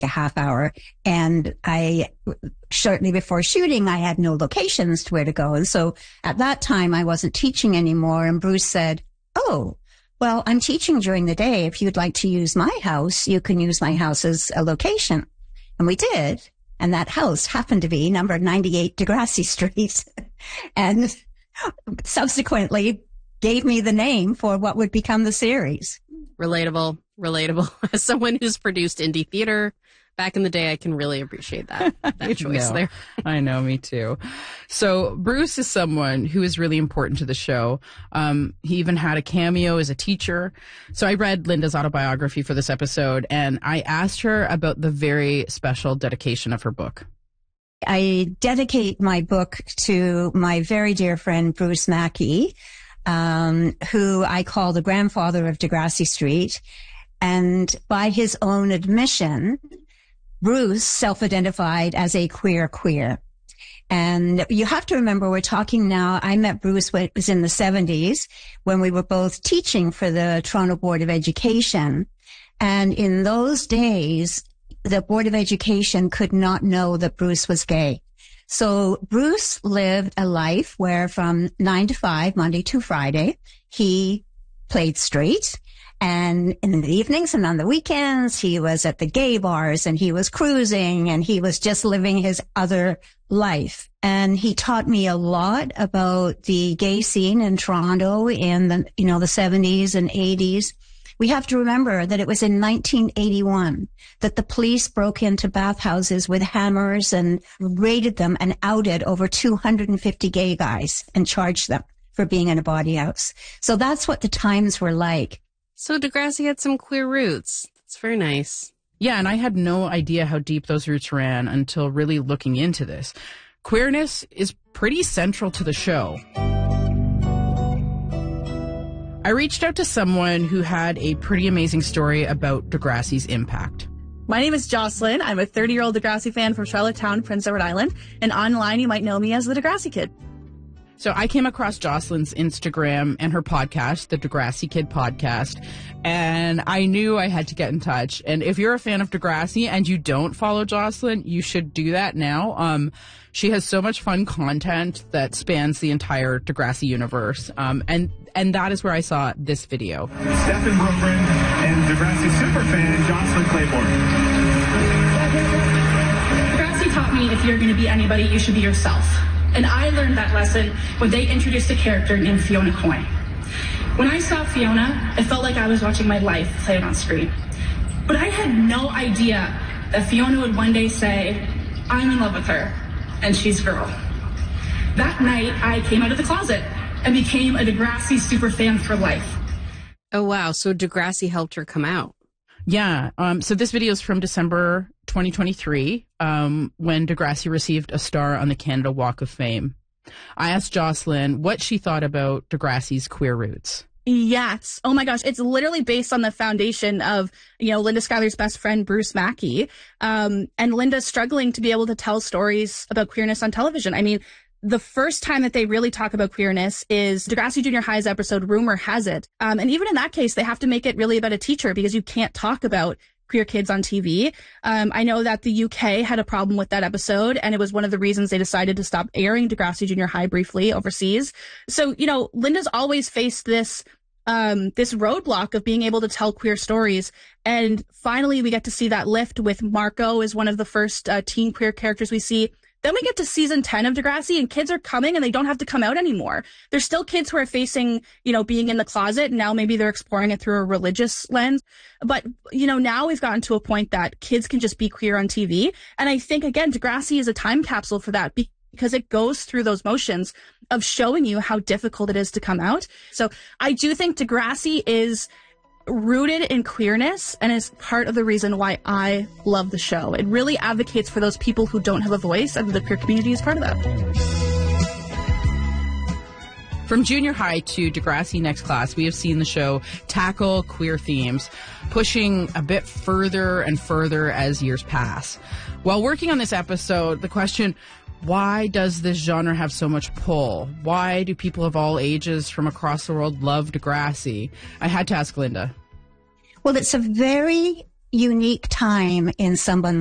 a half hour. And shortly before shooting, I had no locations to where to go. And so at that time, I wasn't teaching anymore. And Bruce said, "Oh, well, I'm teaching during the day. If you'd like to use my house, you can use my house as a location." And we did. And that house happened to be number 98 Degrassi Street. And subsequently gave me the name for what would become the series. Relatable. As someone who's produced indie theater back in the day, I can really appreciate that choice there. I know, me too. So Bruce is someone who is really important to the show. He even had a cameo as a teacher. So I read Linda's autobiography for this episode, and I asked her about the very special dedication of her book. I dedicate my book to my very dear friend, Bruce Mackey, who I call the grandfather of Degrassi Street. And by his own admission, Bruce self-identified as a queer. And you have to remember, we're talking now, I met Bruce when it was in the 70s, when we were both teaching for the Toronto Board of Education. And in those days, the Board of Education could not know that Bruce was gay. So Bruce lived a life where from 9 to 5, Monday to Friday, he played straight. And in the evenings and on the weekends, he was at the gay bars and he was cruising and he was just living his other life. And he taught me a lot about the gay scene in Toronto in the 70s and 80s. We have to remember that it was in 1981 that the police broke into bathhouses with hammers and raided them and outed over 250 gay guys and charged them for being in a bawdy house. So that's what the times were like. So Degrassi had some queer roots. That's very nice. Yeah, and I had no idea how deep those roots ran until really looking into this. Queerness is pretty central to the show. I reached out to someone who had a pretty amazing story about Degrassi's impact. My name is Jocelyn. I'm a 30-year-old Degrassi fan from Charlottetown, Prince Edward Island. And online, you might know me as the Degrassi Kid. So I came across Jocelyn's Instagram and her podcast, the Degrassi Kid Podcast, and I knew I had to get in touch. And if you're a fan of Degrassi and you don't follow Jocelyn, you should do that now. She has so much fun content that spans the entire Degrassi universe. And that is where I saw this video. Stephen Brooklyn and Degrassi superfan Jocelyn Claiborne. Degrassi taught me if you're going to be anybody, you should be yourself. And I learned that lesson when they introduced a character named Fiona Coyne. When I saw Fiona, it felt like I was watching my life played on screen. But I had no idea that Fiona would one day say, "I'm in love with her, and she's a girl." That night, I came out of the closet and became a Degrassi superfan for life. Oh, wow. So Degrassi helped her come out. Yeah. So this video is from December 2023, when Degrassi received a star on the Canada Walk of Fame. I asked Jocelyn what she thought about Degrassi's queer roots. Yes. Oh my gosh. It's literally based on the foundation of, Linda Schuyler's best friend, Bruce Mackey. And Linda struggling to be able to tell stories about queerness on television. I mean, the first time that they really talk about queerness is Degrassi Junior High's episode, Rumor Has It. And even in that case, they have to make it really about a teacher because you can't talk about queer kids on TV. I know that the UK had a problem with that episode, and it was one of the reasons they decided to stop airing Degrassi Junior High briefly overseas. So, Linda's always faced this roadblock of being able to tell queer stories. And finally, we get to see that lift with Marco as one of the first teen queer characters we see. Then we get to season 10 of Degrassi, and kids are coming and they don't have to come out anymore. There's still kids who are facing, being in the closet. And now maybe they're exploring it through a religious lens. But, now we've gotten to a point that kids can just be queer on TV. And I think, again, Degrassi is a time capsule for that because it goes through those motions of showing you how difficult it is to come out. So I do think Degrassi is rooted in queerness and is part of the reason why I love the show. It really advocates for those people who don't have a voice, and the queer community is part of that. From junior high to Degrassi Next Class, we have seen the show tackle queer themes, pushing a bit further and further as years pass. While working on this episode, the question, why does this genre have so much pull? Why do people of all ages from across the world love Degrassi? I had to ask Linda. Well, it's a very unique time in someone's